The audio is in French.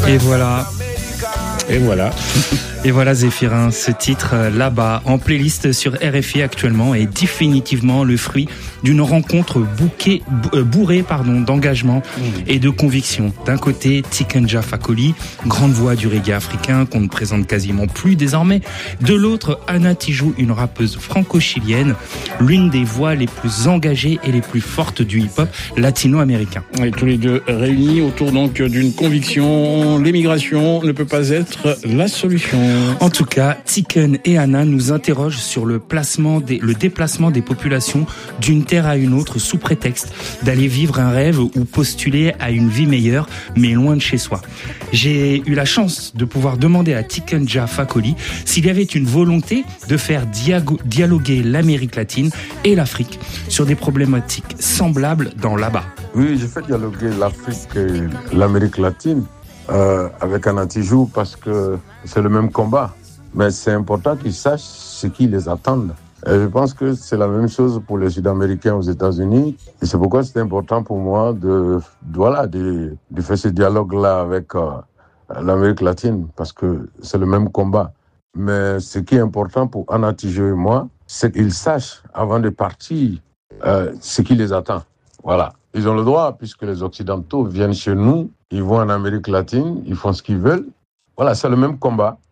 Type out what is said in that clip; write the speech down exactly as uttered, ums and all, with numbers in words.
Et voilà. Et voilà. Et voilà Zéphirin, ce titre euh, là-bas en playlist sur R F I actuellement est définitivement le fruit d'une rencontre bouquet, euh, bourrée pardon, d'engagement mmh. et de conviction. D'un côté, Tiken Jah Fakoly, grande voix du reggae africain qu'on ne présente quasiment plus désormais. De l'autre, Anna Tijoux, une rappeuse franco-chilienne, l'une des voix les plus engagées et les plus fortes du hip-hop latino-américain. Et tous les deux réunis autour donc d'une conviction, l'émigration ne peut pas être la solution. En tout cas, Tiken et Anna nous interrogent sur le placement des, le déplacement des populations d'une terre à une autre sous prétexte d'aller vivre un rêve ou postuler à une vie meilleure, mais loin de chez soi. J'ai eu la chance de pouvoir demander à Tiken Jah Fakoly s'il y avait une volonté de faire diago- dialoguer l'Amérique latine et l'Afrique sur des problématiques semblables dans là-bas. Oui, je fais dialoguer l'Afrique et l'Amérique latine euh, avec Anna Tijoux parce que c'est le même combat. Mais c'est important qu'ils sachent ce qui les attend. Et je pense que c'est la même chose pour les Sud-Américains aux États-Unis. Et c'est pourquoi c'est important pour moi de, de voilà, de, de faire ce dialogue-là avec euh, l'Amérique latine parce que c'est le même combat. Mais ce qui est important pour Anna Tijoux et moi, c'est qu'ils sachent avant de partir euh, ce qui les attend. Voilà. Ils ont le droit, puisque les Occidentaux viennent chez nous, ils vont en Amérique latine, ils font ce qu'ils veulent. Voilà, c'est le même combat.